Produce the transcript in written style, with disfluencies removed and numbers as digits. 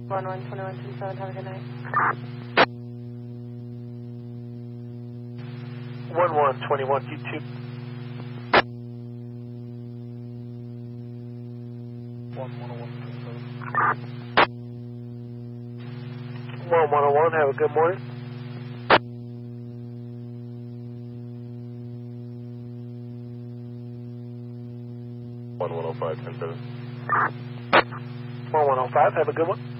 112127, have a good night. 1121, D2. 1101, have a good morning. 1105, 10-7. 1105, have a good one.